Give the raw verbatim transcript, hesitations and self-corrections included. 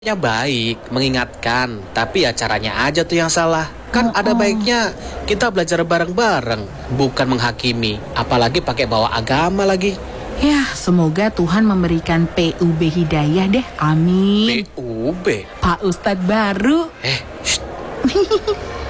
Ya baik, mengingatkan, tapi ya caranya aja tuh yang salah. Kan Oh, ada oh. baiknya kita belajar bareng-bareng, bukan menghakimi, apalagi pakai bawa agama lagi. Ya, semoga Tuhan memberikan P U B hidayah deh. Amin. P U B. Pak Ustadz baru. Eh, shh.